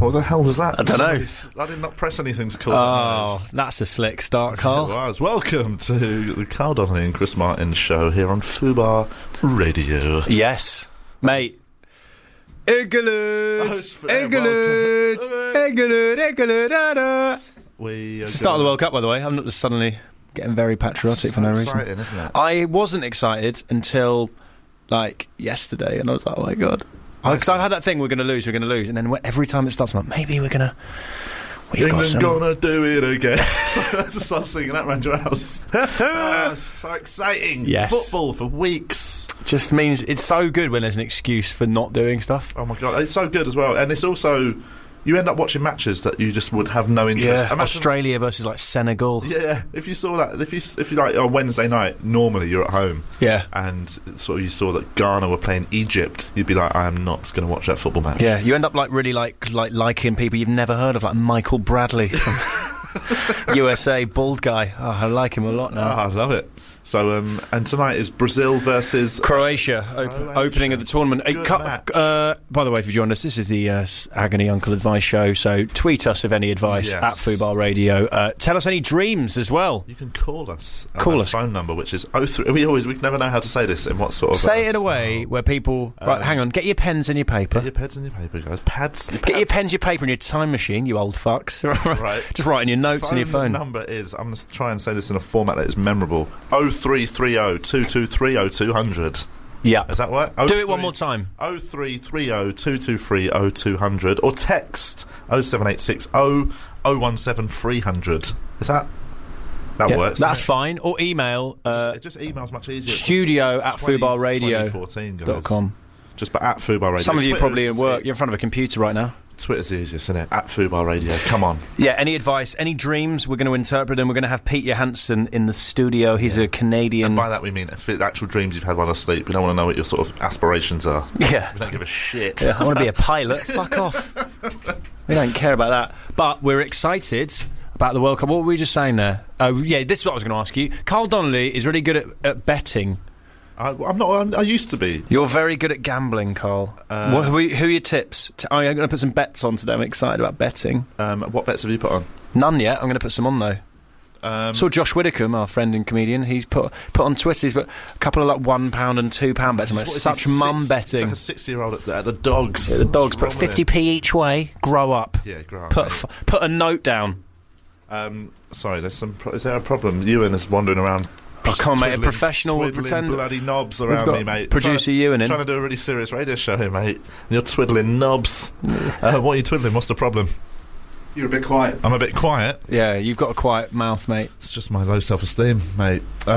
What the hell was that? I don't know. I did not press anything to cause that noise. That's a slick start, Carl. It was. Welcome to the Carl Donnelly and Chris Martin show here on Fubar Radio. Yes, mate. England! It's the start of the World Cup, by the way. I'm not just suddenly getting very patriotic for no reason. Exciting, isn't it? I wasn't excited until, like, yesterday, and I was like, oh my God. Because I've had that thing, we're going to lose, and then every time it starts, I'm like, maybe we're going to... England gonna do it again. I just start singing that around your house. So exciting. Yes. Football for weeks. Just means it's so good when there's an excuse for not doing stuff. Oh my God, it's so good as well. And it's also... You end up watching matches that you just would have no interest. Yeah, Australia versus like Senegal. Yeah, if you saw that, if you like on Wednesday night, normally you're at home. Yeah, and sort of you saw that Ghana were playing Egypt, you'd be like, I am not going to watch that football match. Yeah, you end up like really liking people you've never heard of, like Michael Bradley from USA, bald guy. Oh, I like him a lot now. Oh, I love it. So, and tonight is Brazil versus Croatia, opening of the tournament. By the way, if you joined us, this is the Agony Uncle Advice show, so tweet us with any advice at Fubar Radio. Tell us any dreams as well. You can call us. Call us. Phone number, which is 03... We never know how to say this in what sort of... Say it in a way where people... right, hang on, get your pens and your paper. Get your pens and your paper, guys. Pads. Get your pens, your paper and your time machine, you old fucks. Right. Just writing your notes in your phone. The number is... I'm going to try and say this in a format that is memorable. 0330 223 0200. Yeah. Is that right? Do it one more time. 0330 223 0200 or text 07860 017 300. Is that works? That's fine. Or email. Just email's much easier. studio@fubarradio.com. Just at Fubar Radio. Some of you probably at work. You're in front of a computer right now. Twitter's the easiest, isn't it? At Fubar Radio. Come on. Yeah, any advice, any dreams, we're going to interpret them. We're going to have Pete Johansson in the studio. He's a Canadian... And by that we mean actual dreams you've had while asleep. We don't want to know what your sort of aspirations are. Yeah. We don't give a shit. Yeah, I want to be a pilot. Fuck off. We don't care about that. But we're excited about the World Cup. What were we just saying there? Oh, yeah, this is what I was going to ask you. Carl Donnelly is really good at betting. I'm not. I used to be. You're very good at gambling, Carl. Who are your tips? I'm going to put some bets on today. I'm excited about betting. What bets have you put on? None yet. I'm going to put some on though. Saw Josh Widdicombe, our friend and comedian. He's put on Twitter. He's put a couple of like £1 and £2 bets. I'm like, such mum betting. It's like a 60-year-old at the dogs. Yeah, the dogs put 50p each way. Grow up. Yeah, grow up. Put a note down. Sorry, is there a problem? Ewan is wandering around. Oh, come on, mate, a professional would pretend... bloody knobs around me, mate. Producer Ewan in. I'm trying to do a really serious radio show here, mate, and you're twiddling knobs. What are you twiddling? What's the problem? You're a bit quiet. I'm a bit quiet? Yeah, you've got a quiet mouth, mate. It's just my low self-esteem, mate.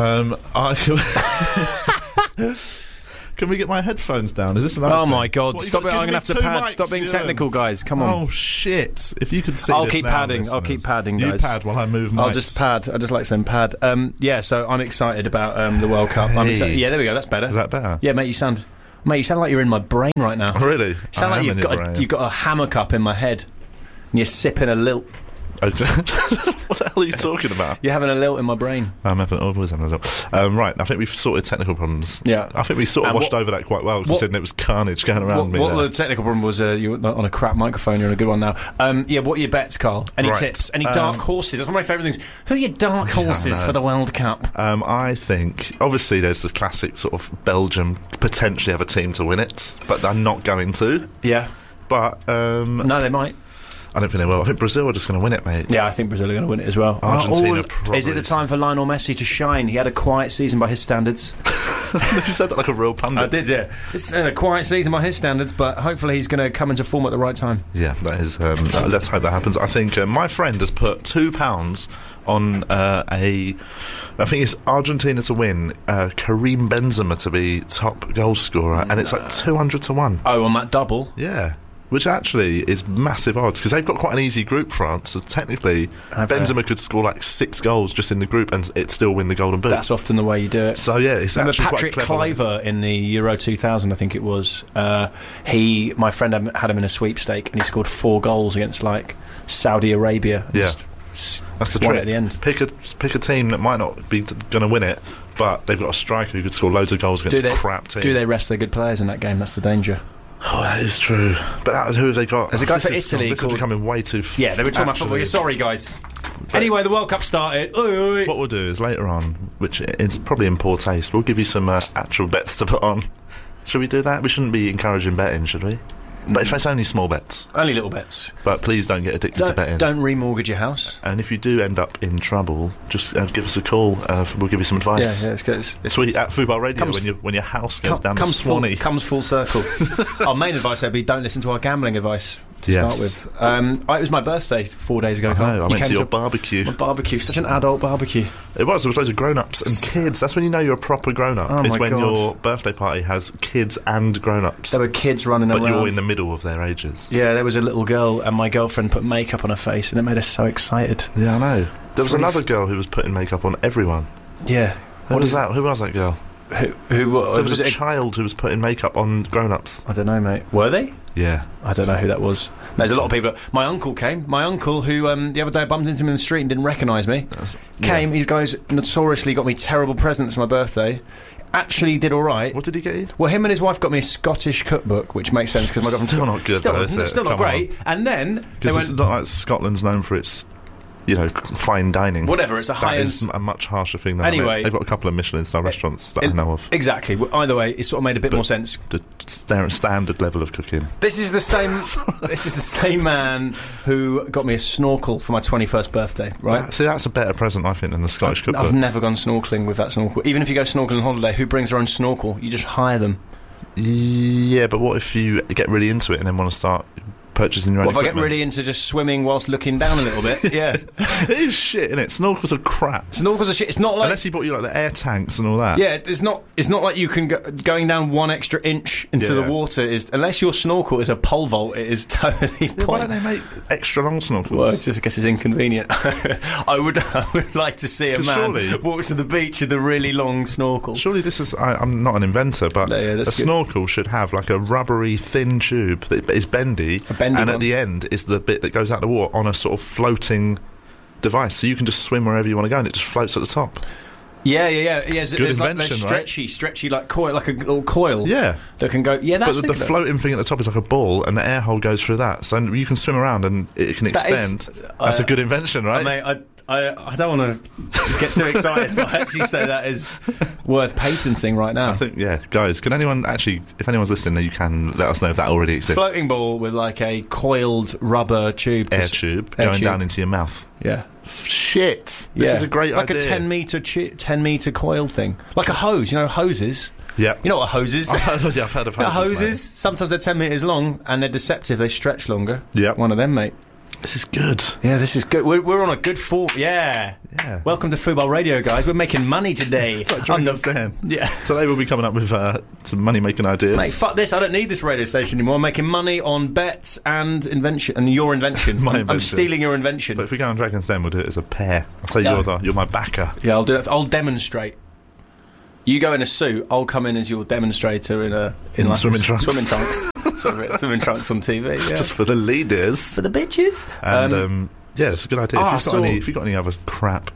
Can we get my headphones down? Is this another thing? My God. Stop it. I'm going to have to pad. Mics, Stop being technical, guys. Come on. Oh, shit. If you could see I'll this keep now, padding. listeners. I'll keep padding, guys. You pad while I move mics. I'll just pad. I just like saying pad. Yeah, so I'm excited about the World Cup. Hey. I'm excited. Yeah, there we go. That's better. Is that better? Yeah, mate, you sound like you're in my brain right now. Really? You sound like you've got a hammer cup in my head and you're sipping a lilt. What the hell are you talking about? You're having a lilt in my brain. I'm always having a lilt. Right, I think we've sorted technical problems. Yeah. I think we sort of washed over that quite well, considering it was carnage going around me. What the technical problem was, you're on a crap microphone, you're on a good one now. Yeah, what are your bets, Carl? Any tips? Any dark horses? That's one of my favourite things. Who are your dark horses for the World Cup? I think, obviously, there's the classic sort of Belgium potentially have a team to win it, but they're not going to. Yeah. But... no, they might. I don't think they will. I think Brazil are just going to win it, mate. Yeah, I think Brazil are going to win it as well. Argentina probably. Is it the time for Lionel Messi to shine? He had a quiet season by his standards. You said that like a real pundit. I did, yeah. It's a quiet season by his standards, but hopefully he's going to come into form at the right time. Yeah, that is... let's hope that happens. I think my friend has put £2 on I think it's Argentina to win, Karim Benzema to be top goal scorer, and it's like 200 to 1. Oh, on that double? Yeah. Which actually is massive odds, because they've got quite an easy group, France, so technically Benzema could score like 6 goals just in the group and it still win the Golden Boot. That's often the way you do it. So yeah, it's actually Patrick quite clever. Kluivert in the Euro 2000, I think it was, my friend had him in a sweepstake and he scored 4 goals against like Saudi Arabia. Yeah. That's the trick. At the end. Pick a team that might not be going to win it, but they've got a striker who could score loads of goals against a crap team. Do they rest their good players in that game? That's the danger. Oh, that is true. But who have they got? There's a guy for Italy This is becoming way too... Yeah, they were talking about football. Sorry, guys. Anyway, the World Cup started. What we'll do is later on, which is probably in poor taste, we'll give you some actual bets to put on. Should we do that? We shouldn't be encouraging betting, should we? But if it's only small bets. Only little bets. But please don't get addicted to betting. Don't remortgage your house. And if you do end up in trouble, just give us a call. We'll give you some advice. Yeah, it's Tweet at Football Radio when your house goes down the Swanee. Comes full circle. Our main advice would be don't listen to our gambling advice to start with. It was my birthday 4 days ago. I went to your barbecue. My barbecue, such an adult barbecue. It was. There was loads of grown-ups and kids. That's when you know you're a proper grown-up. Oh it's my God. Your birthday party has kids and grown-ups. There were kids running around. But you're in the middle of their ages. Yeah, there was a little girl and my girlfriend put makeup on her face and it made us so excited. Yeah, I know. There was another girl who was putting makeup on everyone. Yeah. Who was that girl? There was a child who was putting makeup on grown-ups. I don't know, mate. Were they? Yeah. I don't know who that was. There's a lot of people. My uncle came. My uncle, who the other day I bumped into him in the street and didn't recognise me, came. These guys notoriously got me terrible presents for my birthday. Actually did all right. What did he get you? Well, him and his wife got me a Scottish cookbook, which makes sense because my girlfriend... Still not good, though, is it? Still not great. And then... Because it's not like Scotland's known for its... fine dining. Whatever, it's a high-end... That is a much harsher thing than anyway, they've got a couple of Michelin-star restaurants that I know of. Exactly. Either way, it sort of made a bit more sense. The standard level of cooking. This is the same... This is the same man who got me a snorkel for my 21st birthday, right? See, that's a better present, I think, than the Scottish cookbook. I've never gone snorkelling with that snorkel. Even if you go snorkeling on holiday, who brings their own snorkel? You just hire them. Yeah, but what if you get really into it and then want to start... purchasing your own equipment. If I get really into just swimming whilst looking down a little bit, yeah. It is shit, isn't it? Snorkels are crap. Snorkels are shit. It's not like... Unless he bought you, like, the air tanks and all that. Yeah, it's not like you can going down 1 extra inch into the water is... Unless your snorkel is a pole vault, it is totally pointless. Why don't they make extra long snorkels? Well, I guess it's inconvenient. I would like to see a man walk to the beach with a really long snorkel. Surely this is... I'm not an inventor, but a snorkel should have, like, a rubbery, thin tube that is bendy... And at the end is the bit that goes out the water on a sort of floating device, so you can just swim wherever you want to go, and it just floats at the top. Yeah. Good invention, like stretchy, like coil, like a little coil. Yeah, that can go. Yeah, that's. But the floating thing at the top is like a ball, and the air hole goes through that, so you can swim around and it can extend. That's a good invention, right? Mate, I don't want to get too excited, but I actually say that is worth patenting right now. I think, guys, can anyone actually, if anyone's listening, you can let us know if that already exists. Floating ball with like a coiled rubber tube. Air tube going down into your mouth. Yeah. Shit. This is a great idea. Like a 10 metre coiled thing. Like a hose, hoses? Yeah. You know what a hose is? I've heard of hoses. Hoses, sometimes they're 10 metres long and they're deceptive, they stretch longer. Yeah. One of them, mate. This is good. Yeah, this is good. We're on a good form. Yeah. Welcome to Football Radio, guys. We're making money today. It's like Drink Us Down. Yeah. Today we'll be coming up with some money-making ideas. Mate, fuck this. I don't need this radio station anymore. I'm making money on bets and invention. And your invention. I'm stealing your invention. But if we go on Dragon's Den, we'll do it as a pair. I'll say you're my backer. Yeah, I'll do it. I'll demonstrate. You go in a suit, I'll come in as your demonstrator in like swimming trunks. Swimming trunks. Swimming trunks on TV, yeah. Just for the leaders. For the bitches. And, it's a good idea. If you've got any other crap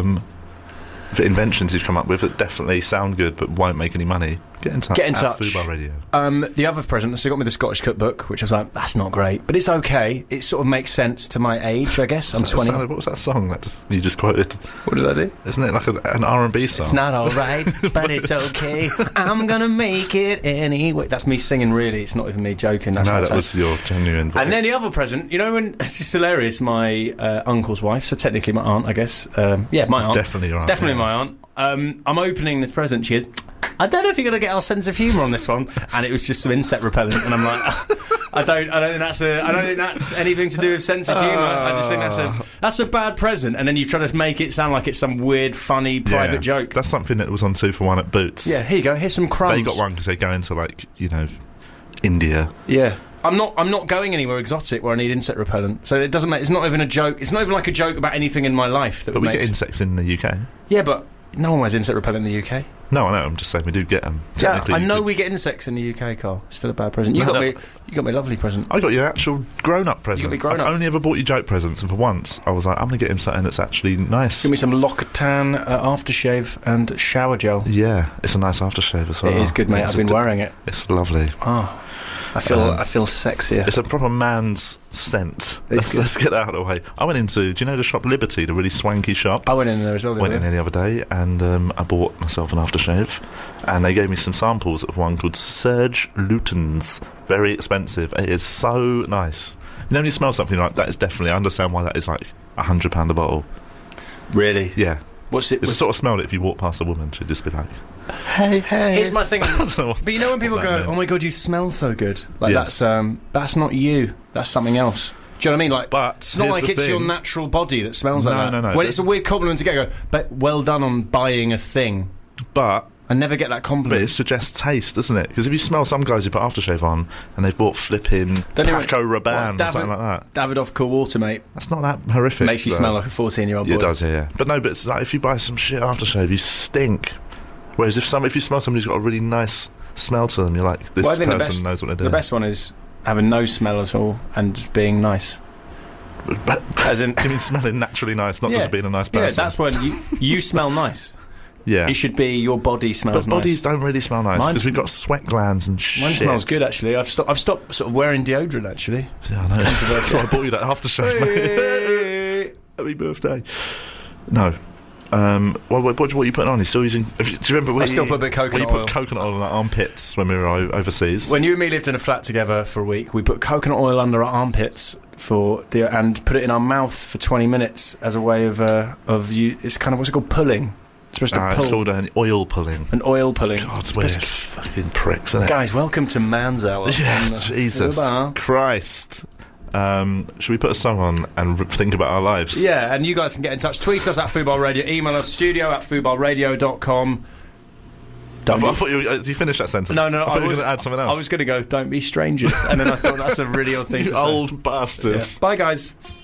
inventions you've come up with that definitely sound good but won't make any money, get in touch. Football Radio. The other present, so got me the Scottish cookbook, which I was like, that's not great, but it's okay. It sort of makes sense to my age, I guess. I'm 20. What was that song you just quoted? What did I do? Isn't it like an R&B song? It's not alright, but it's okay. I'm gonna make it anyway. That's me singing, really. It's not even me joking. That was your genuine voice. And then the other present, when it's just hilarious, my uncle's wife, so technically my aunt, I guess. My aunt. Definitely your aunt. Definitely my aunt. I'm opening this present. She is, I don't know if you're going to get our sense of humour on this one. And it was just some insect repellent. And I'm like, I don't think that's anything to do with sense of humour. I just think that's a bad present. And then you try to make it sound like it's some weird, funny, private joke. That's something that was on 2 for 1 at Boots. Yeah, here you go. Here's some crumbs. They got one because they go into India. Yeah. I'm not going anywhere exotic where I need insect repellent. So it doesn't make. It's not even a joke. It's not even like a joke about anything in my life. But we get insects in the UK. Yeah, but no one wears insect repellent in the UK. No, I know. I'm just saying we do get them. Yeah, I know we get insects in the UK, Carl. It's still a bad present. You got me a lovely present. I got you an actual grown-up present. You got me grown-up. I've only ever bought you joke presents, and for once I was like, I'm going to get him something that's actually nice. Give me some L'Occitane aftershave and shower gel. Yeah, it's a nice aftershave as well. It is good, mate. I've been wearing it. It's lovely. Oh. I feel sexier. It's a proper man's scent. Let's get that out of the way. I went into, do you know the shop Liberty, the really swanky shop? I went in there as well. Went in there the other day, and I bought myself an aftershave, and they gave me some samples of one called Serge Lutens. Very expensive. It is so nice. You know, when you smell something like that, it's definitely, I understand why that is like £100 a bottle. Really? Yeah. What's it? It's the sort of smell that if you walk past a woman, she'd just be like, hey. Here's my thing. But you know when people go, oh my god, you smell so good. Like Yes. that's not you. That's something else. Do you know what I mean? Like, But it's not here's like the it's your thing. natural body that smells like that. No. When it's a weird compliment to get, go, but well done on buying a thing. but I never get that it compliment. suggests taste, doesn't it? Because if you smell some guys who put aftershave on and they've bought flipping Paco Rabanne or something like that, Davidoff Cool Water, mate. that's not that horrific. Makes you though. smell like a 14-year-old boy. It does, yeah. But no, but it's like if you buy some shit aftershave, you stink. Whereas if you smell somebody who's got a really nice smell to them, you're like, this Well, I think person knows what they're doing. The best one is having no smell at all and just being nice. But, As in, you mean smelling naturally nice, not just being a nice person? Yeah, that's when you smell nice. Yeah. It should be your body smells But nice. bodies don't really smell nice because we've got sweat glands and shit. Mine smells good, actually. I've stopped sort of wearing deodorant, actually. Yeah, I know. That's why I bought you that aftershave, mate. Hey. Happy birthday. No. What are you putting on? You're still using... Do you remember... I still put a bit of coconut you oil. put coconut oil on our armpits when we were overseas. When you and me lived in a flat together for a week, we put coconut oil under our armpits and put it in our mouth for 20 minutes as a way of it's kind of, what's it called, pulling. It's supposed to pull. It's called an oil pulling. An oil pulling. God, it's weird. Fucking pricks, isn't it? Guys, welcome to Man's Hour. Yeah, on Jesus Fubar. Christ. Should we put a song on and think about our lives? Yeah, and you guys can get in touch. Tweet us at Fubar Radio. Email us studio@fubarradio.com. I thought did you finish that sentence? No, I thought you were was going to add something else. I was going to go, don't be strangers. And then I thought that's a really odd thing You to say. old bastards. Yeah. Bye, guys.